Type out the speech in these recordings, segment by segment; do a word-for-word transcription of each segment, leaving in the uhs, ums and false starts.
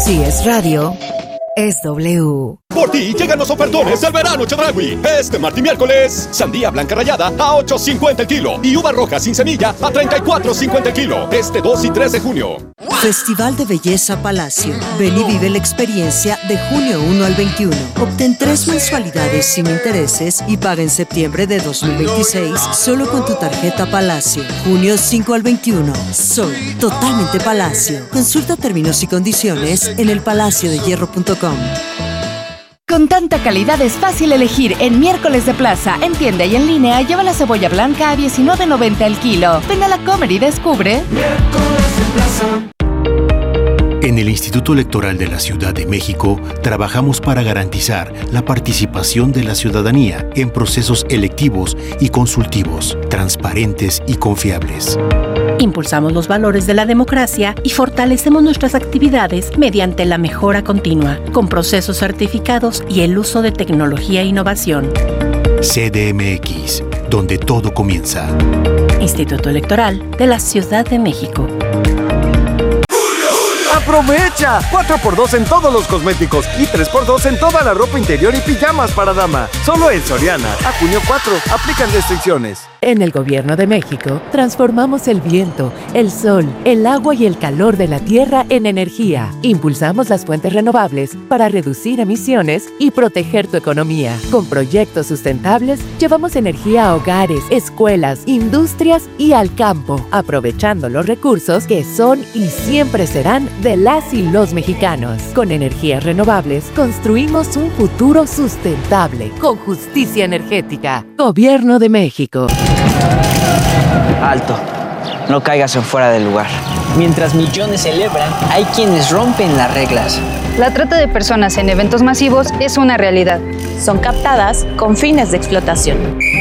Si es radio, es W. Por ti llegan los ofertones del verano Chedraui. Este martes y miércoles, sandía blanca rallada a ocho cincuenta el kilo y uva roja sin semilla a treinta y cuatro cincuenta el kilo. Este dos y tres de junio. Festival de Belleza Palacio. Ven y vive la experiencia de junio uno al veintiuno. Obtén tres mensualidades sin intereses y paga en septiembre de dos mil veintiséis solo con tu tarjeta Palacio. Junio cinco al veintiuno. Sol, totalmente Palacio. Consulta términos y condiciones en el palacio de hierro punto com. Con tanta calidad es fácil elegir en Miércoles de Plaza. En tienda y en línea, lleva la cebolla blanca a diecinueve noventa el kilo. Ven a la Comer y descubre. Miércoles de Plaza. En el Instituto Electoral de la Ciudad de México, trabajamos para garantizar la participación de la ciudadanía en procesos electivos y consultivos, transparentes y confiables. Impulsamos los valores de la democracia y fortalecemos nuestras actividades mediante la mejora continua, con procesos certificados y el uso de tecnología e innovación. C D M X, donde todo comienza. Instituto Electoral de la Ciudad de México. ¡Aprovecha! cuatro por dos en todos los cosméticos y tres por dos en toda la ropa interior y pijamas para dama. Solo en Soriana. A junio cuatro. Aplican restricciones. En el Gobierno de México, transformamos el viento, el sol, el agua y el calor de la tierra en energía. Impulsamos las fuentes renovables para reducir emisiones y proteger tu economía. Con proyectos sustentables, llevamos energía a hogares, escuelas, industrias y al campo, aprovechando los recursos que son y siempre serán de las y los mexicanos. Con energías renovables, construimos un futuro sustentable, con justicia energética. Gobierno de México. Alto, no caigas en fuera del lugar. Mientras millones celebran, hay quienes rompen las reglas. La trata de personas en eventos masivos es una realidad. Son captadas con fines de explotación.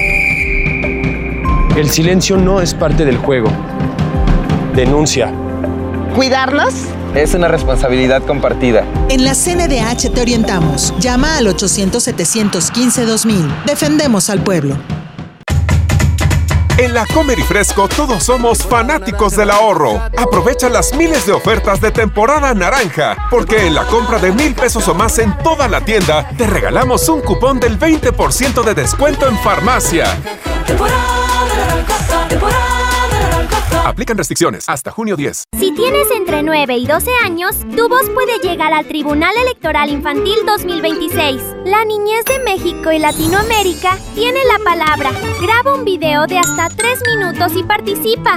El silencio no es parte del juego. Denuncia. ¿Cuidarnos? Es una responsabilidad compartida. En la C N D H te orientamos. Llama al ochocientos, setecientos quince, dos mil. Defendemos al pueblo. En la Comer y Fresco todos somos fanáticos del ahorro. Aprovecha las miles de ofertas de temporada naranja, porque en la compra de mil pesos o más en toda la tienda, te regalamos un cupón del veinte por ciento de descuento en farmacia. Aplican restricciones hasta junio diez. Si tienes entre nueve y doce años, tu voz puede llegar al Tribunal Electoral Infantil dos mil veintiséis. La niñez de México y Latinoamérica tiene la palabra. Graba un video de hasta tres minutos y participa.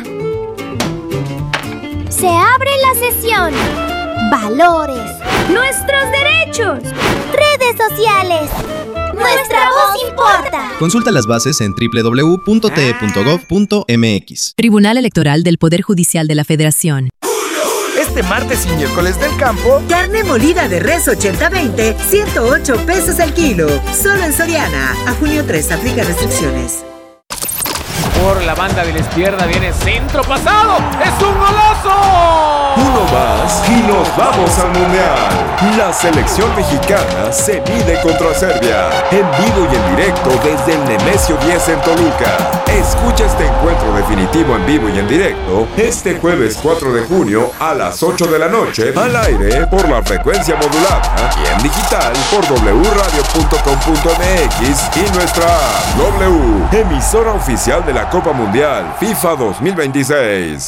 Se abre la sesión. Valores. Nuestros derechos. Redes sociales. ¡Nuestra voz importa! Consulta las bases en doble u doble u doble u punto t e punto gov punto m x. Tribunal Electoral del Poder Judicial de la Federación. Este martes y miércoles del campo, carne molida de res ochenta veinte, ciento ocho pesos el kilo. Solo en Soriana. A junio tres, aplica restricciones. Por la banda de la izquierda viene centro pasado. ¡Es un golazo! Uno más y nos vamos al Mundial. La selección mexicana se mide contra Serbia. En vivo y en directo desde el Nemesio diez en Toluca. Escucha este encuentro definitivo en vivo y en directo este jueves cuatro de junio a las ocho de la noche al aire por la frecuencia modulada y en digital por w radio punto com punto m x y nuestra app W, emisora oficial de la Copa Mundial FIFA dos mil veintiséis.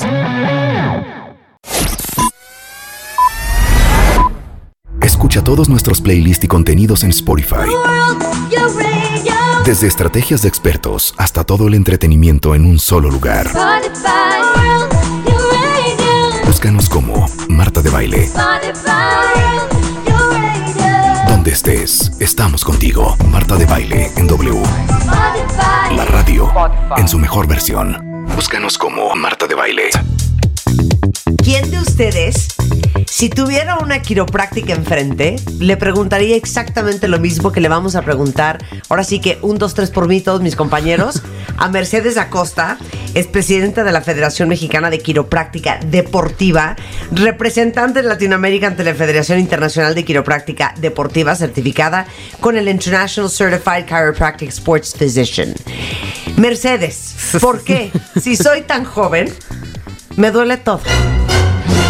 Escucha todos nuestros playlists y contenidos en Spotify. Desde estrategias de expertos hasta todo el entretenimiento en un solo lugar. Búscanos como Marta de Baile. Donde estés, estamos contigo. Marta de Baile en W. La radio en su mejor versión. Búscanos como Marta de Baile. ¿Quién de ustedes, si tuviera una quiropráctica enfrente, le preguntaría exactamente lo mismo que le vamos a preguntar, ahora sí que un, dos, tres por mí, todos mis compañeros, a Mercedes Acosta, es presidenta de la Federación Mexicana de Quiropráctica Deportiva, representante de Latinoamérica ante la Federación Internacional de Quiropráctica Deportiva, certificada con el International Certified Chiropractic Sports Physician. Mercedes, ¿por qué? Si soy tan joven, me duele todo.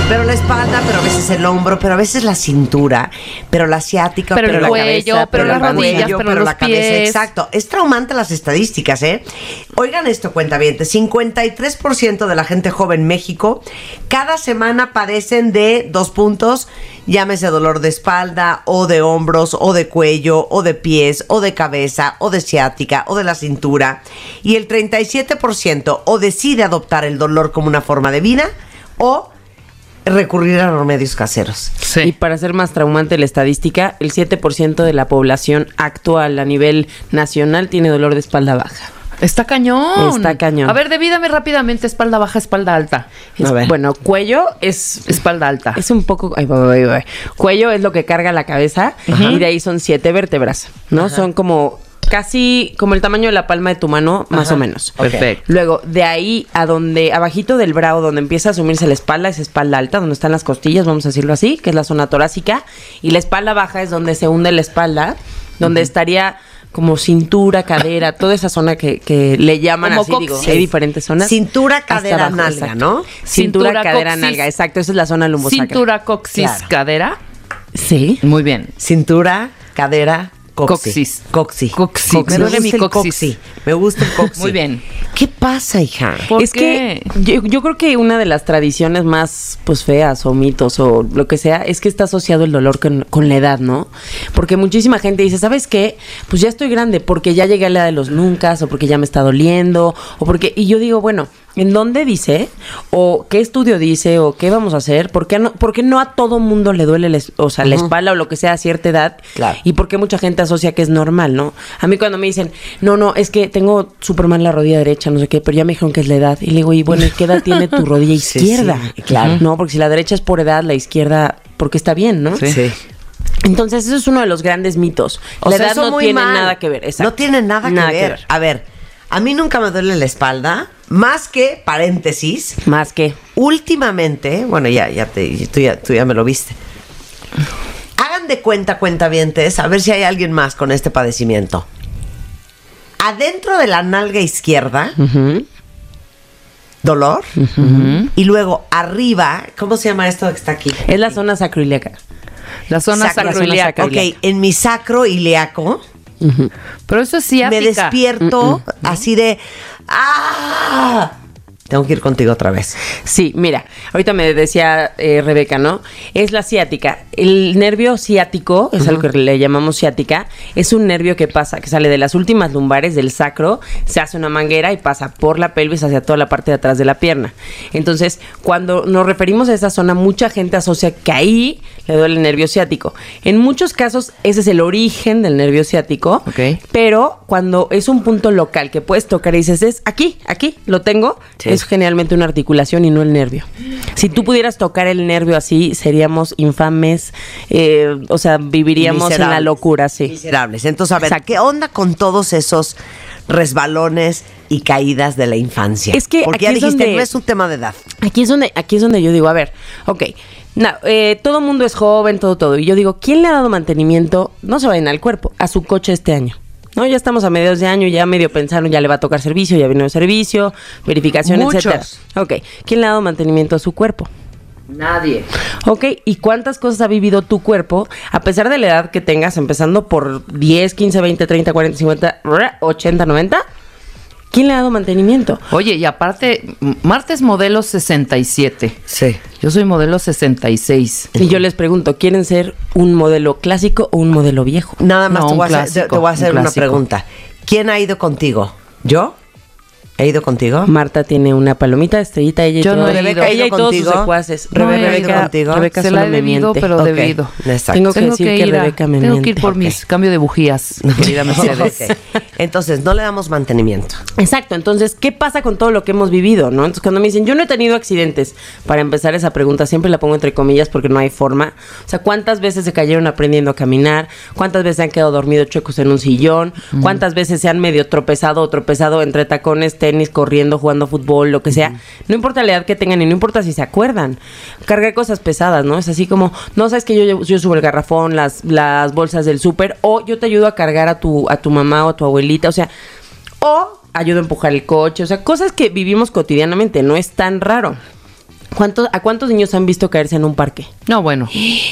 Pero la espalda, pero a veces el hombro, pero a veces la cintura, pero la ciática, pero, pero el la cuello, cabeza, pero, pero las el rodillas, cuello, pero, pero los la pies. cabeza. Exacto. Es traumante las estadísticas, ¿eh? Oigan esto, cuentavientes. cincuenta y tres por ciento de la gente joven en México cada semana padecen de dos puntos, llámese dolor de espalda, o de hombros, o de cuello, o de pies, o de cabeza, o de ciática, o de la cintura. Y el treinta y siete por ciento o decide adoptar el dolor como una forma de vida, o recurrir a remedios caseros. Sí. Y para ser más traumante la estadística, el siete por ciento de la población actual a nivel nacional tiene dolor de espalda baja. Está cañón. Está cañón. A ver, divídame rápidamente, espalda baja, espalda alta. Es, bueno, cuello es... Espalda alta. Es un poco... Ay, ay, ay, ay. Cuello es lo que carga la cabeza. Ajá. Y de ahí son siete vértebras, ¿no? Ajá. Son como... casi como el tamaño de la palma de tu mano, más Ajá. o menos. Perfecto. Luego, de ahí a donde, abajito del brow, donde empieza a asumirse la espalda, es espalda alta, donde están las costillas, vamos a decirlo así, que es la zona torácica. Y la espalda baja es donde se hunde la espalda, donde uh-huh. estaría como cintura, cadera, toda esa zona que, que le llaman como así, coxis. Digo, hay diferentes zonas. Cintura, cadera, abajo, nalga, exacto. ¿no? Cintura, Cintura cadera, coxis. Nalga, exacto, esa es la zona lumbosacra. Cintura, coxis, claro. cadera. Sí. Muy bien. Cintura, cadera, coxis. Coxis. Coxis. coxis. Me duele mi coxis. coxis. Me gusta el coxis. Muy bien. ¿Qué pasa, hija? ¿Por es qué? que yo, yo creo que una de las tradiciones más pues feas o mitos o lo que sea es que está asociado el dolor con, con la edad, ¿no? Porque muchísima gente dice, ¿sabes qué? Pues ya estoy grande porque ya llegué a la edad de los nunca o porque ya me está doliendo o porque... Y yo digo, bueno... ¿En dónde dice? ¿O qué estudio dice? ¿O qué vamos a hacer? ¿Por qué no, porque no a todo mundo le duele la, o sea, uh-huh. la espalda o lo que sea a cierta edad? Claro. Y por qué mucha gente asocia que es normal, ¿no? A mí cuando me dicen, no, no, es que tengo súper mal la rodilla derecha, no sé qué, pero ya me dijeron que es la edad. Y le digo, y bueno, ¿qué edad tiene tu rodilla izquierda? Sí, sí, claro. No, porque si la derecha es por edad, la izquierda, porque está bien, ¿no? Sí. sí. Entonces, eso es uno de los grandes mitos. O la sea, edad no muy tiene mal. nada que ver. Exacto. No tiene nada, nada que, ver. que ver. A ver, a mí nunca me duele la espalda. Más que, paréntesis. Más que. Últimamente, bueno, ya, ya te, tú ya, tú ya me lo viste. Hagan de cuenta, cuentavientes, a ver si hay alguien más con este padecimiento. Adentro de la nalga izquierda, uh-huh. dolor. Uh-huh. Y luego arriba, ¿cómo se llama esto que está aquí? Es la zona sacroiliaca. La zona Sacro, sacroiliaca. Ok, en mi sacroiliaco. Uh-huh. Pero eso es ciática. Me despierto uh-uh. así de... ¡Ah! Tengo que ir contigo otra vez. Sí, mira, ahorita me decía eh, Rebeca, ¿no? Es la ciática. El nervio ciático, es uh-huh. algo que le llamamos ciática, es un nervio que pasa, que sale de las últimas lumbares del sacro, se hace una manguera y pasa por la pelvis hacia toda la parte de atrás de la pierna. Entonces, cuando nos referimos a esa zona, mucha gente asocia que ahí le duele el nervio ciático. En muchos casos, ese es el origen del nervio ciático, okay. pero cuando es un punto local que puedes tocar y dices, es aquí, aquí, lo tengo, sí. es generalmente una articulación y no el nervio. Si tú pudieras tocar el nervio así, seríamos infames, eh, o sea, viviríamos en la locura, sí. Miserables. Entonces, a ver, Exacto. ¿qué onda con todos esos resbalones y caídas de la infancia? Es que porque aquí ya dijiste, es donde, no es un tema de edad. Aquí es donde, aquí es donde yo digo, a ver, ok, no, eh, todo mundo es joven, todo, todo. Y yo digo, ¿quién le ha dado mantenimiento? No se vayan al cuerpo, a su coche este año. No, ya estamos a mediados de año, ya medio pensaron, ya le va a tocar servicio, ya vino el servicio, verificación, Muchos. etcétera. Ok, ¿quién le ha dado mantenimiento a su cuerpo? Nadie. Ok, ¿y cuántas cosas ha vivido tu cuerpo a pesar de la edad que tengas, empezando por diez, quince, veinte, treinta, cuarenta, cincuenta, ochenta, noventa? ¿Quién le ha dado mantenimiento? Oye, y aparte, Marta es modelo sesenta y siete. Sí. Yo soy modelo sesenta y seis. Y yo les pregunto, ¿quieren ser un modelo clásico o un modelo viejo? Nada más No, te, un voy a hacer, clásico, te, te voy a hacer un una clásico. pregunta. ¿Quién ha ido contigo? ¿Yo? ¿He ido contigo? Marta tiene una palomita, estrellita, ella y Yo todo. no he Rebeca, ido. ella y todos contigo. sus secuaces. No Rebe- he ido Rebeca, contigo. Rebeca Se solo la he me debido, miente. pero Ok, debido. exacto. Tengo que Tengo decir que, que, ir a- Rebeca me tengo miente. que ir por Ok. mis cambio de bujías, querida Mercedes. Ok. Entonces, no le damos mantenimiento. Exacto, entonces, ¿qué pasa con todo lo que hemos vivido, no? Entonces, cuando me dicen, yo no he tenido accidentes, para empezar esa pregunta, siempre la pongo entre comillas porque no hay forma. O sea, ¿cuántas veces se cayeron aprendiendo a caminar? ¿Cuántas veces se han quedado dormidos chuecos en un sillón? Uh-huh. ¿Cuántas veces se han medio tropezado o tropezado entre tacones, tenis, corriendo, jugando fútbol, lo que sea? Uh-huh. No importa la edad que tengan y no importa si se acuerdan. Cargar cosas pesadas, ¿no? Es así como, no sabes que yo, yo subo el garrafón, las, las bolsas del súper, o yo te ayudo a cargar a tu, a tu mamá o a tu abuelita, o sea, o ayudo a empujar el coche, o sea, cosas que vivimos cotidianamente, no es tan raro. ¿Cuántos, ¿A cuántos niños han visto caerse en un parque? No, bueno.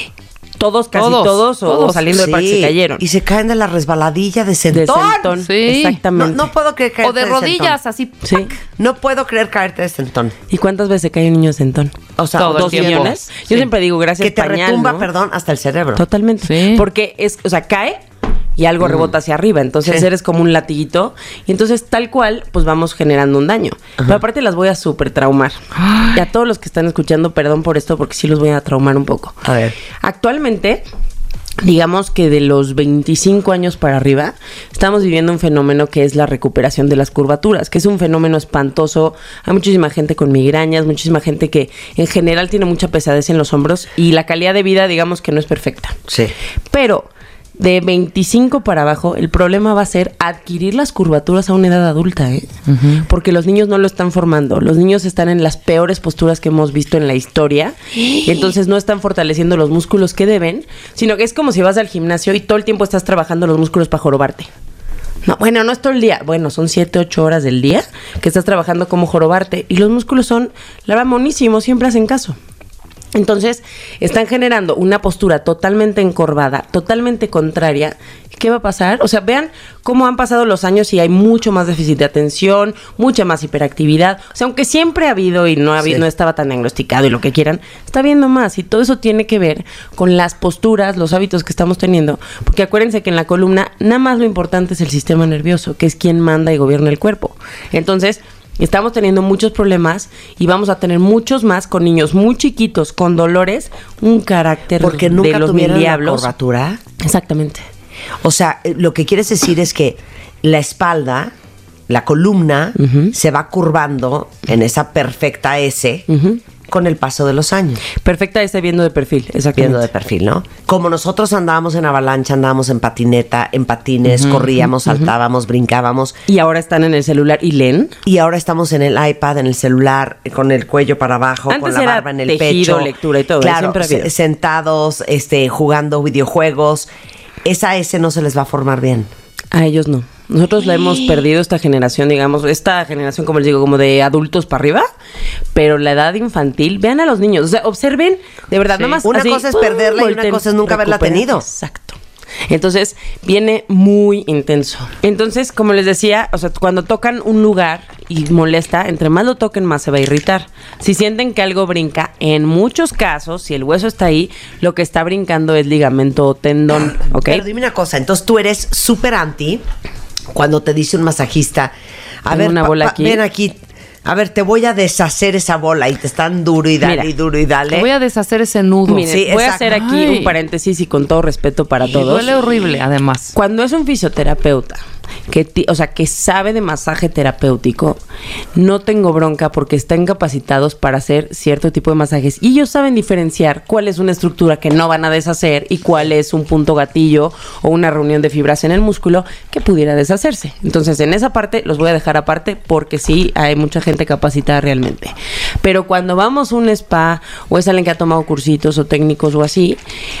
Todos, casi Todos, todos, o, todos. o saliendo Sí, del parque se cayeron. Y se caen de la resbaladilla de De sentón. sentón. Sí. Exactamente. No, no puedo creer caerte O de rodillas, sentón. así. Sí. No puedo creer caerte de sentón. ¿Y cuántas veces se cae un niño de sentón? O sea, Todo el ¿Dos tiempo. millones? Sí. Yo siempre digo, gracias, que te pañal, retumba, ¿no? perdón, hasta el cerebro. Totalmente. Sí. Porque es, o sea, cae y algo rebota hacia arriba. Entonces Sí. eres como un latiguito. Y entonces, tal cual, pues vamos generando un daño. Pero aparte las voy a súper traumar. Y a todos los que están escuchando, perdón por esto, porque sí los voy a traumar un poco. A ver. Actualmente, digamos que de los veinticinco años para arriba, estamos viviendo un fenómeno que es la recuperación de las curvaturas, que es un fenómeno espantoso. Hay muchísima gente con migrañas, muchísima gente que en general tiene mucha pesadez en los hombros y la calidad de vida, digamos que no es perfecta. Sí. Pero de veinticinco para abajo, el problema va a ser adquirir las curvaturas a una edad adulta, ¿eh? Uh-huh. Porque los niños no lo están formando. Los niños están en las peores posturas que hemos visto en la historia. Y entonces no están fortaleciendo los músculos que deben, sino que es como si vas al gimnasio y todo el tiempo estás trabajando los músculos para jorobarte. No, bueno, no es todo el día. Bueno, son siete, ocho horas del día que estás trabajando como jorobarte. Y los músculos son, la verdad, monísimos, siempre hacen caso. Entonces, están generando una postura totalmente encorvada, totalmente contraria. ¿Qué va a pasar? O sea, vean cómo han pasado los años y hay mucho más déficit de atención, mucha más hiperactividad. O sea, aunque siempre ha habido y no, ha habido, sí. no estaba tan diagnosticado y lo que quieran, está habiendo más. Y todo eso tiene que ver con las posturas, los hábitos que estamos teniendo. Porque acuérdense que en la columna, nada más lo importante es el sistema nervioso, que es quien manda y gobierna el cuerpo. Entonces, estamos teniendo muchos problemas y vamos a tener muchos más con niños muy chiquitos, con dolores, un carácter porque nunca de los tuvieron mil la diablos. curvatura. Exactamente. O sea, lo que quieres decir es que la espalda, la columna, uh-huh. se va curvando en esa perfecta S uh-huh. con el paso de los años. Perfecta S viendo de perfil, exactamente. Viendo de perfil, ¿no? Como nosotros andábamos en avalancha, andábamos en patineta, en patines, uh-huh, corríamos, uh-huh. saltábamos, brincábamos. Y ahora están en el celular y leen. Y ahora estamos en el iPad, en el celular, con el cuello para abajo, antes con la era barba en el tejido, pecho. lectura y todo. Claro, siempre sentados, este, jugando videojuegos. Esa S no se les va a formar bien. A ellos no. Nosotros la hemos perdido, esta generación, digamos, esta generación, como les digo, como de adultos para arriba, pero la edad infantil, vean a los niños, o sea, observen, de verdad, sí. nada más una así, cosa es perderla y una cosa es nunca haberla tenido. Exacto. Entonces, viene muy intenso. Entonces, como les decía, o sea, cuando tocan un lugar y molesta, entre más lo toquen, más se va a irritar. Si sienten que algo brinca, en muchos casos, si el hueso está ahí, lo que está brincando es ligamento o tendón, ¿ok? Pero dime una cosa, entonces tú eres súper anti cuando te dice un masajista, a Tengo ver, una bola pa, pa, aquí. ven aquí, a ver, te voy a deshacer esa bola y te están duro y dale Mira, y duro y dale. Te voy a deshacer ese nudo. Miren, Sí, voy a exacto. hacer aquí Ay. un paréntesis y con todo respeto para Y todos. duele horrible, además. Cuando es un fisioterapeuta que, ti- o sea, que sabe de masaje terapéutico, no tengo bronca porque están capacitados para hacer cierto tipo de masajes y ellos saben diferenciar cuál es una estructura que no van a deshacer y cuál es un punto gatillo o una reunión de fibras en el músculo que pudiera deshacerse. Entonces, en esa parte los voy a dejar aparte porque sí hay mucha gente capacitada realmente. Pero cuando vamos a un spa o es alguien que ha tomado cursitos o técnicos o así,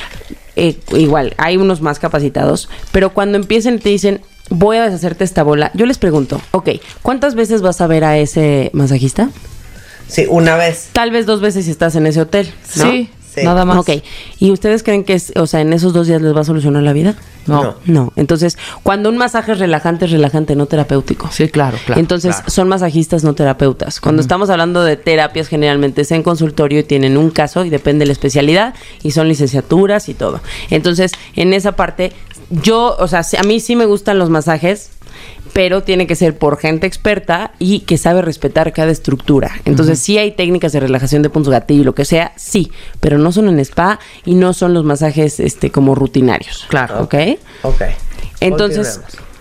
eh, igual, hay unos más capacitados, pero cuando empiecen y te dicen, voy a deshacerte esta bola, yo les pregunto, ok, ¿cuántas veces vas a ver a ese masajista? Sí, una vez. Tal vez dos veces si estás en ese hotel, ¿no? Sí, Sí. nada más. Ok, ¿y ustedes creen que es, o sea, en esos dos días les va a solucionar la vida? No. No. No, entonces, cuando un masaje es relajante, es relajante, no terapéutico. Sí, claro, claro. Entonces, claro. son masajistas, no terapeutas. Cuando uh-huh. estamos hablando de terapias, generalmente es en consultorio y tienen un caso y depende de la especialidad y son licenciaturas y todo. Entonces, en esa parte, yo, o sea, a mí sí me gustan los masajes, pero tiene que ser por gente experta y que sabe respetar cada estructura. Entonces, uh-huh. sí hay técnicas de relajación de puntos gatillo y lo que sea, sí, pero no son en spa y no son los masajes este como rutinarios. Claro. ¿Ok? Ok. Entonces,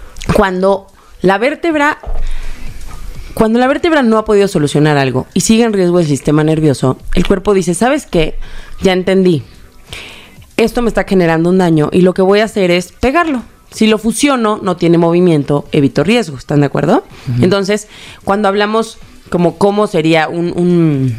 cuando la vértebra cuando la vértebra no ha podido solucionar algo y sigue en riesgo el sistema nervioso, el cuerpo dice, ¿sabes qué? Ya entendí. Esto me está generando un daño y lo que voy a hacer es pegarlo. Si lo fusiono, no tiene movimiento, evito riesgo. ¿Están de acuerdo? Uh-huh. Entonces, cuando hablamos como cómo sería un, un,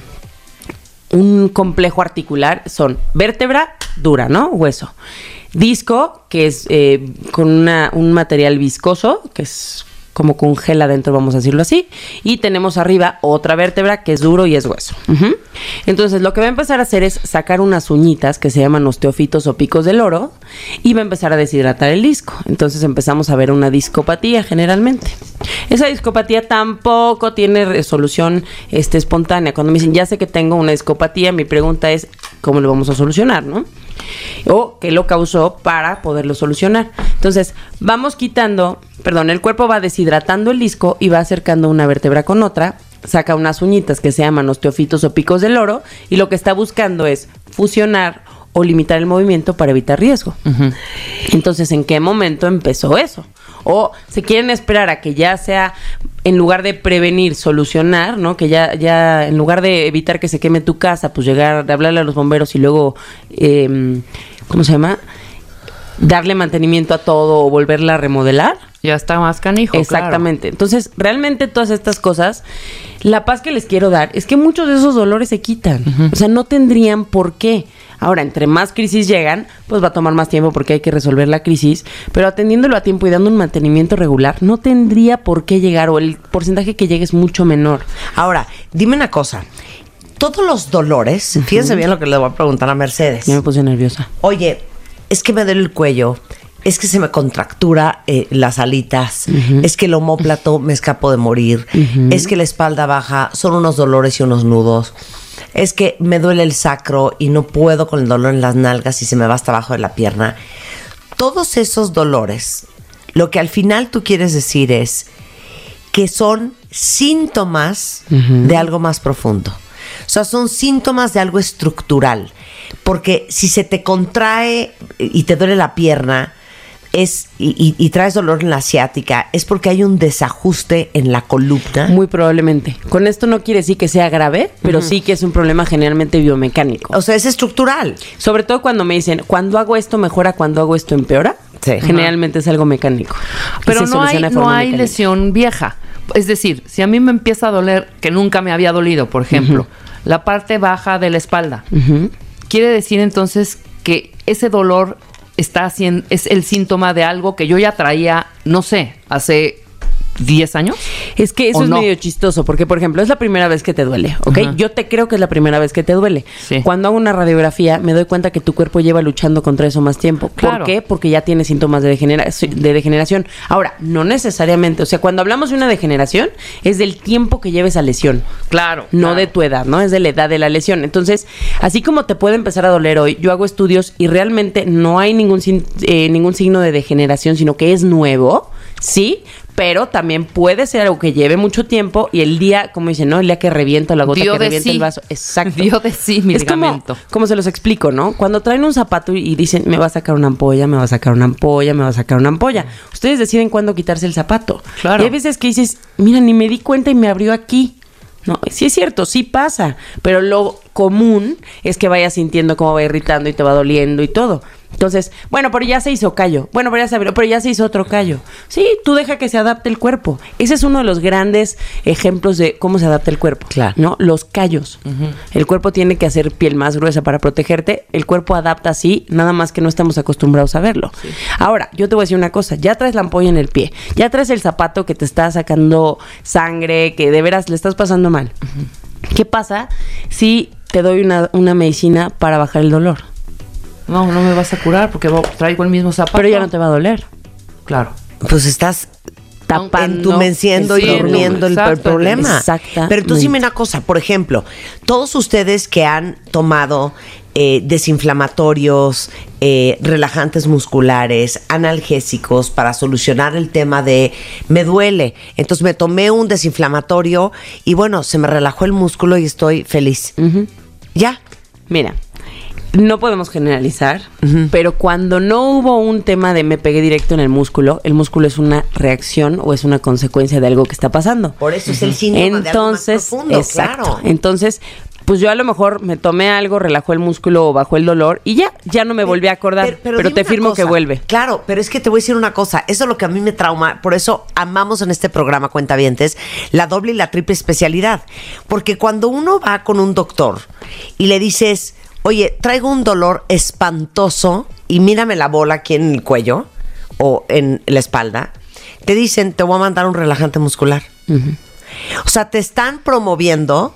un complejo articular, son vértebra dura, ¿no? Hueso. Disco, que es eh, con una, un material viscoso, que es como congela dentro, vamos a decirlo así. Y tenemos arriba otra vértebra que es duro y es hueso. Uh-huh. Entonces, lo que va a empezar a hacer es sacar unas uñitas que se llaman osteofitos o picos del loro y va a empezar a deshidratar el disco. Entonces, empezamos a ver una discopatía generalmente. Esa discopatía tampoco tiene resolución este, espontánea. Cuando me dicen, ya sé que tengo una discopatía, mi pregunta es, ¿cómo lo vamos a solucionar, no? O qué lo causó para poderlo solucionar. Entonces, vamos quitando, perdón, el cuerpo va deshidratando el disco y va acercando una vértebra con otra, saca unas uñitas que se llaman osteofitos o picos del loro y lo que está buscando es fusionar o limitar el movimiento para evitar riesgo. Uh-huh. Entonces, ¿en qué momento empezó eso? O se quieren esperar a que ya sea, en lugar de prevenir, solucionar, ¿no? Que ya, ya en lugar de evitar que se queme tu casa, pues llegar, de hablarle a los bomberos y luego, eh, ¿cómo se llama? Darle mantenimiento a todo o volverla a remodelar. Ya está más canijo. Exactamente. Claro. Entonces, realmente todas estas cosas, la paz que les quiero dar es que muchos de esos dolores se quitan. Uh-huh. O sea, no tendrían por qué. Ahora, entre más crisis llegan, pues va a tomar más tiempo porque hay que resolver la crisis, pero atendiéndolo a tiempo y dando un mantenimiento regular, no tendría por qué llegar, o el porcentaje que llegue es mucho menor. Ahora, dime una cosa. Todos los dolores, uh-huh. fíjense bien lo que le voy a preguntar a Mercedes. Ya me puse nerviosa. Oye, es que me duele el cuello, es que se me contractura eh, las alitas, uh-huh. es que el omóplato me escapo de morir, uh-huh. es que la espalda baja, son unos dolores y unos nudos. Es que me duele el sacro y no puedo con el dolor en las nalgas y se me va hasta abajo de la pierna. Todos esos dolores, lo que al final tú quieres decir es que son síntomas uh-huh. de algo más profundo. O sea, son síntomas de algo estructural. Porque si se te contrae y te duele la pierna, es y, y, y traes dolor en la ciática, es porque hay un desajuste en la columna. Muy probablemente. Con esto no quiere decir que sea grave, pero uh-huh. sí que es un problema generalmente biomecánico. O sea, es estructural. Sobre todo cuando me dicen, cuando hago esto mejora, cuando hago esto empeora. Sí. Generalmente uh-huh. es algo mecánico. Pero no hay, no hay lesión vieja. Es decir, si a mí me empieza a doler, que nunca me había dolido, por ejemplo, uh-huh. la parte baja de la espalda, uh-huh. quiere decir entonces que ese dolor está haciendo, es el síntoma de algo que yo ya traía, no sé, hace diez años. Es que eso es no? medio chistoso, porque por ejemplo, es la primera vez que te duele, ¿ok? Uh-huh. Yo te creo que es la primera vez que te duele. Sí. Cuando hago una radiografía, me doy cuenta que tu cuerpo lleva luchando contra eso más tiempo. Claro. ¿Por qué? Porque ya tiene síntomas de, degenera- de degeneración. Ahora, no necesariamente, o sea, cuando hablamos de una degeneración, es del tiempo que lleves a lesión. Claro. No claro. de tu edad, ¿no? Es de la edad de la lesión. Entonces, así como te puede empezar a doler hoy, yo hago estudios y realmente no hay ningún, eh, ningún signo de degeneración, sino que es nuevo, ¿sí? Pero también puede ser algo que lleve mucho tiempo y el día, como dicen, ¿no? El día que revienta la gota, Dio que revienta sí. el vaso. Exacto. Dio de sí mi es ligamento. Como, como se los explico, ¿no? Cuando traen un zapato y dicen, me va a sacar una ampolla, me va a sacar una ampolla, me va a sacar una ampolla. Ustedes deciden cuándo quitarse el zapato. Claro. Y hay veces que dices, mira, ni me di cuenta y me abrió aquí. No, sí es cierto, sí pasa, pero lo común es que vayas sintiendo cómo va irritando y te va doliendo y todo. Entonces, bueno, pero ya se hizo callo. Bueno, pero ya se abrió, pero ya se hizo otro callo. Sí, tú deja que se adapte el cuerpo. Ese es uno de los grandes ejemplos de cómo se adapta el cuerpo. Claro. ¿No? Los callos. Uh-huh. El cuerpo tiene que hacer piel más gruesa para protegerte. El cuerpo adapta así, nada más que no estamos acostumbrados a verlo. Sí. Ahora, yo te voy a decir una cosa. Ya traes la ampolla en el pie. Ya traes el zapato que te está sacando sangre, que de veras le estás pasando mal. Uh-huh. ¿Qué pasa si te doy una, una medicina para bajar el dolor? No, no me vas a curar porque traigo el mismo zapato. Pero ya no te va a doler. Claro. Pues estás tapando, entumeciendo y durmiendo el, el problema. Exactamente. Pero tú dime una cosa, por ejemplo, todos ustedes que han tomado eh, desinflamatorios, eh, relajantes musculares, analgésicos para solucionar el tema de me duele, entonces me tomé un desinflamatorio y bueno, se me relajó el músculo y estoy feliz. Uh-huh. ¿Ya? Mira, no podemos generalizar, uh-huh. pero cuando no hubo un tema de me pegué directo en el músculo, el músculo es una reacción o es una consecuencia de algo que está pasando. Por eso uh-huh. es el síntoma Entonces, de algo más profundo, exacto. claro. Entonces, pues yo a lo mejor me tomé algo, relajó el músculo o bajó el dolor y ya, ya no me volví a acordar, pero, pero, pero te firmo cosa, que vuelve. Claro, pero es que te voy a decir una cosa, eso es lo que a mí me trauma, por eso amamos en este programa Cuentavientes la doble y la triple especialidad, porque cuando uno va con un doctor y le dices, oye, traigo un dolor espantoso y mírame la bola aquí en el cuello o en la espalda, te dicen, te voy a mandar un relajante muscular. Uh-huh. O sea, te están promoviendo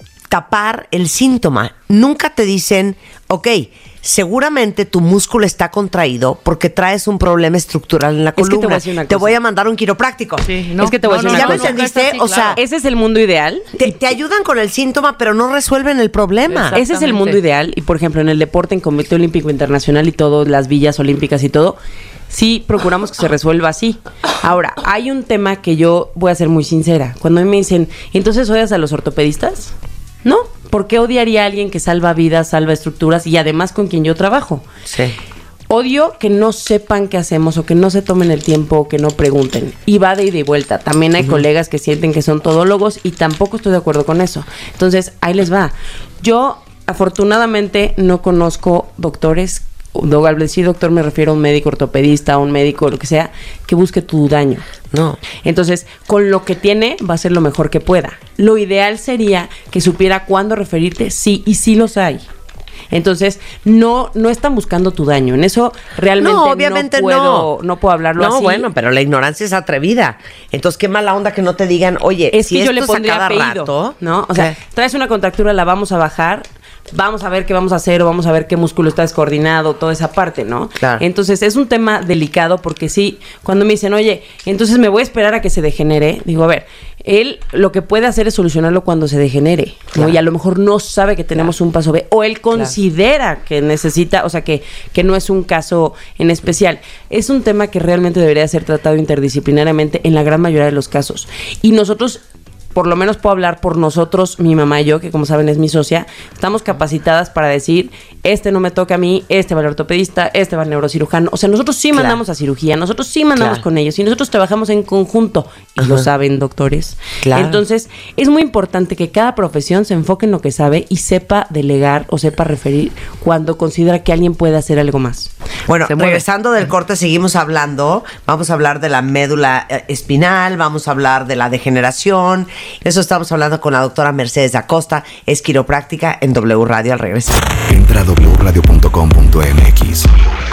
tapar el síntoma. Nunca te dicen, ok, seguramente tu músculo está contraído porque traes un problema estructural en la columna. Es que te, voy a decir una cosa. Te voy a mandar un quiropráctico. Sí, no, es que te voy a decir no, una ¿ya cosa. me entendiste? No, no, o sea, claro. Ese es el mundo ideal. Te, te ayudan con el síntoma, pero no resuelven el problema. Ese es el mundo ideal. Y, por ejemplo, en el deporte, en Comité Olímpico Internacional y todo, las villas olímpicas y todo, sí procuramos que se resuelva así. Ahora, hay un tema que yo voy a ser muy sincera. Cuando a mí me dicen, ¿entonces odias a los ortopedistas? No, ¿por qué odiaría a alguien que salva vidas, salva estructuras y además con quien yo trabajo? Sí. Odio que no sepan qué hacemos o que no se tomen el tiempo o que no pregunten. Y va de ida y vuelta. También hay uh-huh. colegas que sienten que son todólogos y tampoco estoy de acuerdo con eso. Entonces, ahí les va. Yo, afortunadamente, no conozco doctores, al decir doctor me refiero a un médico ortopedista, a un médico, lo que sea, que busque tu daño. No. Entonces, con lo que tiene, va a ser lo mejor que pueda. Lo ideal sería que supiera cuándo referirte, sí, y sí los hay. Entonces, no no están buscando tu daño. En eso realmente no, obviamente no puedo, no. no puedo hablarlo no, así. No, bueno, pero la ignorancia es atrevida. Entonces, qué mala onda que no te digan, oye, es si que yo esto le pondría es a cada apellido, rato, ¿no? O sea, traes una contractura, la vamos a bajar, vamos a ver qué vamos a hacer o vamos a ver qué músculo está descoordinado, toda esa parte, ¿no? Claro. Entonces, es un tema delicado porque sí, cuando me dicen, oye, entonces me voy a esperar a que se degenere, digo, a ver, él lo que puede hacer es solucionarlo cuando se degenere, ¿no? Claro. Y a lo mejor no sabe que tenemos claro. un paso B, o él considera claro. que necesita, o sea, que, que no es un caso en especial. Es un tema que realmente debería ser tratado interdisciplinariamente en la gran mayoría de los casos. Y nosotros, por lo menos puedo hablar por nosotros, mi mamá y yo, que como saben es mi socia, estamos capacitadas para decir, este no me toca a mí, este va al ortopedista, este va al neurocirujano. O sea, nosotros sí claro. mandamos a cirugía, nosotros sí mandamos claro. con ellos y nosotros trabajamos en conjunto. Y uh-huh. lo saben, doctores. Claro. Entonces, es muy importante que cada profesión se enfoque en lo que sabe y sepa delegar o sepa referir cuando considera que alguien puede hacer algo más. Bueno, regresando del corte, seguimos hablando. Vamos a hablar de la médula espinal, vamos a hablar de la degeneración. Eso estamos hablando con la doctora Mercedes Acosta, es quiropráctica en W Radio al regresar. Entra a doble u radio punto com punto m x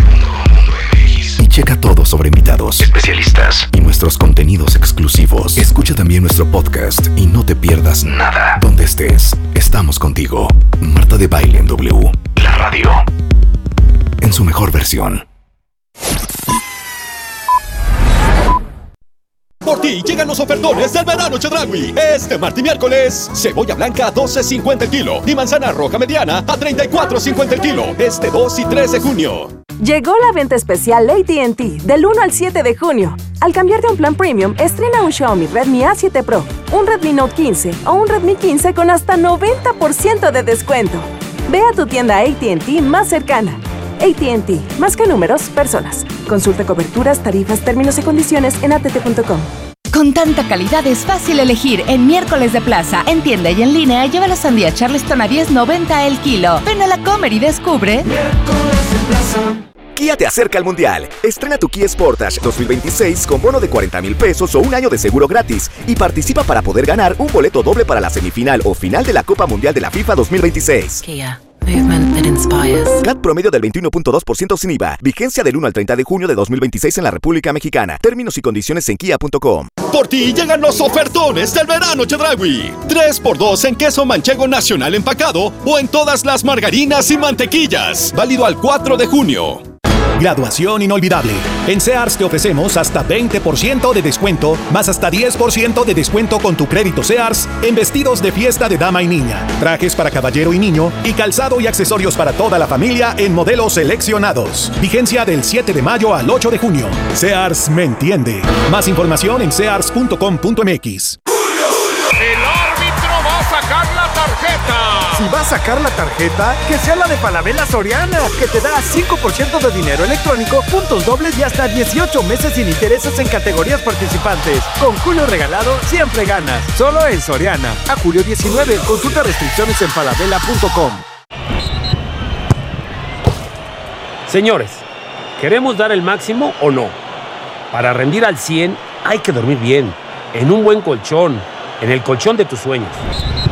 y checa todo sobre invitados, especialistas y nuestros contenidos exclusivos. Escucha también nuestro podcast y no te pierdas nada. Donde estés, estamos contigo. Marta de Baile en W, la radio, en su mejor versión. Por ti llegan los ofertones del verano Chedraui. Este martes y miércoles, cebolla blanca a doce cincuenta el kilo y manzana roja mediana a treinta y cuatro cincuenta el kilo. Este dos y tres de junio. Llegó la venta especial A T and T del uno al siete de junio. Al cambiarte a un plan premium, estrena un Xiaomi Redmi A siete Pro, un Redmi Note quince o un Redmi quince con hasta noventa por ciento de descuento. Ve a tu tienda A T and T más cercana. A T and T, más que números, personas. Consulta coberturas, tarifas, términos y condiciones en a t t punto com. Con tanta calidad es fácil elegir. En Miércoles de Plaza, en tienda y en línea, lleva la sandía Charleston a diez noventa el kilo. Ven a la Comer y descubre. Miércoles de Plaza. Kia te acerca al Mundial. Estrena tu Kia Sportage dos mil veintiséis con bono de cuarenta mil pesos o un año de seguro gratis y participa para poder ganar un boleto doble para la semifinal o final de la Copa Mundial de la FIFA dos mil veintiséis. Kia. Movement that inspires. C A T promedio del veintiuno punto dos por ciento sin I V A. Vigencia del uno al treinta de junio de dos mil veintiséis en la República Mexicana. Términos y condiciones en kia punto com. Por ti llegan los ofertones del verano Chedraui. tres por dos en queso manchego nacional empacado o en todas las margarinas y mantequillas. Válido al cuatro de junio. Graduación inolvidable. En Sears te ofrecemos hasta veinte por ciento de descuento, más hasta diez por ciento de descuento con tu crédito Sears en vestidos de fiesta de dama y niña, trajes para caballero y niño y calzado y accesorios para toda la familia en modelos seleccionados. Vigencia del siete de mayo al ocho de junio. Sears me entiende. Más información en sears punto com punto m x. El árbitro va a sacar la tarjeta. Si va a sacar la tarjeta, que sea la de Falabella Soriana, que te da cinco por ciento de dinero electrónico, puntos dobles y hasta dieciocho meses sin intereses en categorías participantes. Con Julio regalado, siempre ganas. Solo en Soriana. A julio diecinueve. Consulta restricciones en falabella punto com. Señores, ¿queremos dar el máximo o no? Para rendir al cien hay que dormir bien, en un buen colchón, en el colchón de tus sueños.